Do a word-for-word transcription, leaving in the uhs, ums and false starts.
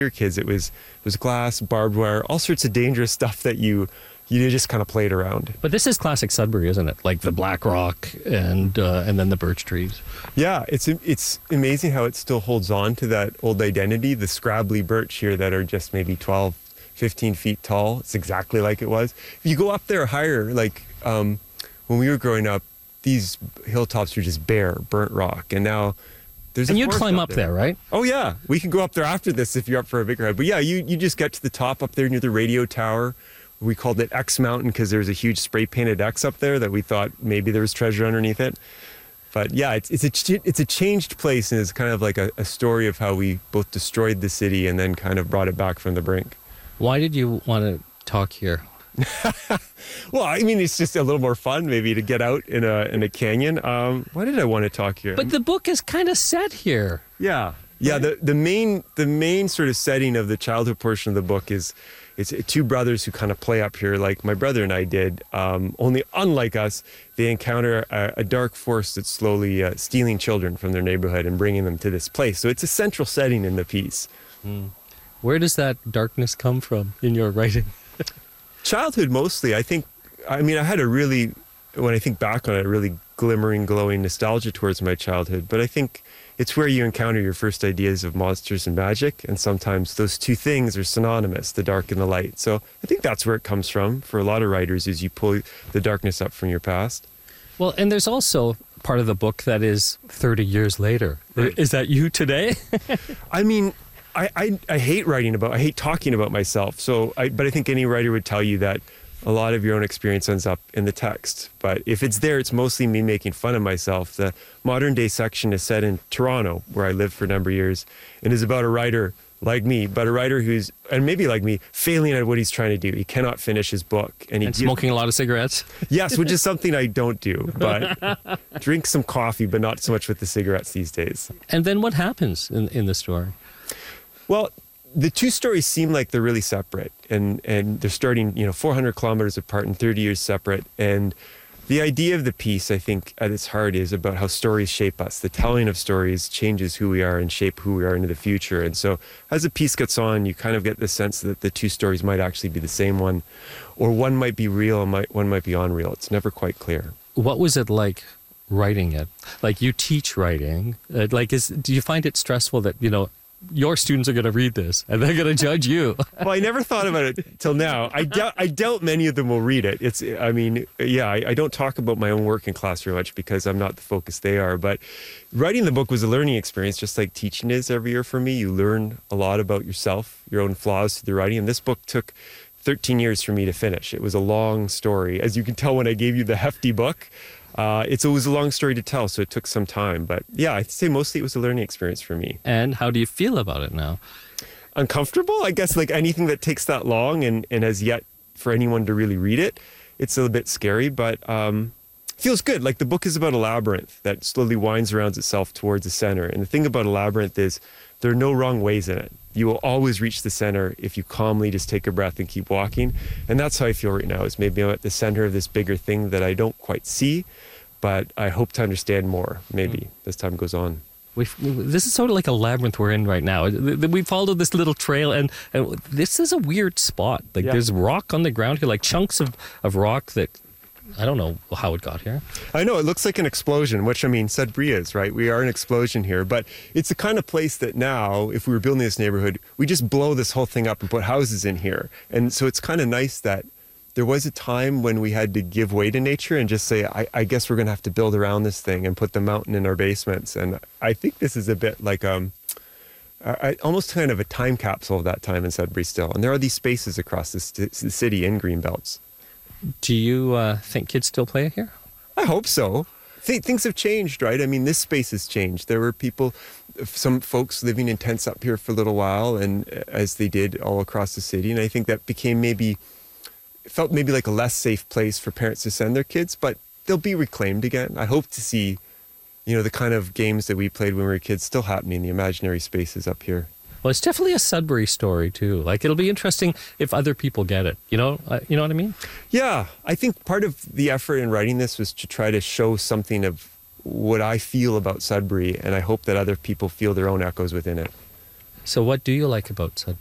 kids, it was it was glass, barbed wire, all sorts of dangerous stuff that you you just kind of played around. But this is classic Sudbury, isn't it? Like the black rock and uh, and then the birch trees. Yeah, it's it's amazing how it still holds on to that old identity. The scrabbly birch here that are just maybe twelve, fifteen feet tall. It's exactly like it was. If you go up there higher, like um, when we were growing up, these hilltops were just bare, burnt rock, and now. There's and you'd climb up there. there, right? Oh, yeah. We can go up there after this if you're up for a bigger hike. But yeah, you, you just get to the top up there near the radio tower. We called it X Mountain because there was a huge spray-painted X up there that we thought maybe there was treasure underneath it. But yeah, it's, it's, a, it's a changed place, and it's kind of like a, a story of how we both destroyed the city and then kind of brought it back from the brink. Why did you want to talk here? Well, I mean, it's just a little more fun maybe to get out in a in a canyon. Um, why did I want to talk here? But the book is kind of set here. Yeah. Yeah, the, the main the main sort of setting of the childhood portion of the book is it's two brothers who kind of play up here like my brother and I did. Um, only unlike us, they encounter a, a dark force that's slowly uh, stealing children from their neighborhood and bringing them to this place. So it's a central setting in the piece. Mm. Where does that darkness come from in your writing? Childhood mostly. I think, I mean, I had a really, when I think back on it, a really glimmering, glowing nostalgia towards my childhood. But I think it's where you encounter your first ideas of monsters and magic. And sometimes those two things are synonymous, the dark and the light. So I think that's where it comes from for a lot of writers, is you pull the darkness up from your past. Well, and there's also part of the book that is thirty years later. Right. Is that you today? I mean... I, I, I hate writing about, I hate talking about myself. So, I, but I think any writer would tell you that a lot of your own experience ends up in the text. But if it's there, it's mostly me making fun of myself. The modern day section is set in Toronto, where I lived for a number of years, and is about a writer like me, but a writer who's, and maybe like me, failing at what he's trying to do. He cannot finish his book. And, he and smoking gives, a lot of cigarettes? Yes, which is something I don't do, but drink some coffee, but not so much with the cigarettes these days. And then what happens in, in the story? Well, the two stories seem like they're really separate, and, and they're starting, you know, four hundred kilometers apart and thirty years separate. And the idea of the piece, I think, at its heart is about how stories shape us. The telling of stories changes who we are and shape who we are into the future. And so as the piece gets on, you kind of get the sense that the two stories might actually be the same one, or one might be real and might, one might be unreal. It's never quite clear. What was it like writing it? Like, you teach writing. Uh, like, is do you find it stressful that, you know, your students are going to read this and they're going to judge you? Well, I never thought about it till now. I doubt, I doubt many of them will read it. It's, I mean, yeah, I, I don't talk about my own work in class very much because I'm not the focus they are. But writing the book was a learning experience, just like teaching is every year for me. You learn a lot about yourself, your own flaws through the writing. And this book took thirteen years for me to finish. It was a long story. As you can tell when I gave you the hefty book, Uh, it's always a long story to tell, so it took some time. But yeah, I'd say mostly it was a learning experience for me. And how do you feel about it now? Uncomfortable, I guess, like anything that takes that long and, and has yet for anyone to really read it. It's a little bit scary, but um, feels good. Like, the book is about a labyrinth that slowly winds around itself towards the center. And the thing about a labyrinth is there are no wrong ways in it. You will always reach the center if you calmly just take a breath and keep walking. And that's how I feel right now, is maybe I'm at the center of this bigger thing that I don't quite see, but I hope to understand more, maybe, mm. as time goes on. We've, this is sort of like a labyrinth we're in right now. We followed this little trail, and, and this is a weird spot. Like, yeah. There's rock on the ground here, like chunks of, of rock that... I don't know how it got here. I know, it looks like an explosion, which, I mean, Sudbury is, right? We are an explosion here, but it's the kind of place that now, if we were building this neighborhood, we just blow this whole thing up and put houses in here. And so it's kind of nice that there was a time when we had to give way to nature and just say, I, I guess we're going to have to build around this thing and put the mountain in our basements. And I think this is a bit like um, I, almost kind of a time capsule of that time in Sudbury still. And there are these spaces across this, the city in Greenbelts. Do you uh, think kids still play it here? I hope so. Th- things have changed, right? I mean, this space has changed. There were people, some folks living in tents up here for a little while, and as they did all across the city. And I think that became maybe, felt maybe like a less safe place for parents to send their kids, but they'll be reclaimed again. I hope to see, you know, the kind of games that we played when we were kids still happening in the imaginary spaces up here. Well, it's definitely a Sudbury story, too. Like, it'll be interesting if other people get it. You know, uh, you know what I mean? Yeah. I think part of the effort in writing this was to try to show something of what I feel about Sudbury, and I hope that other people feel their own echoes within it. So what do you like about Sudbury?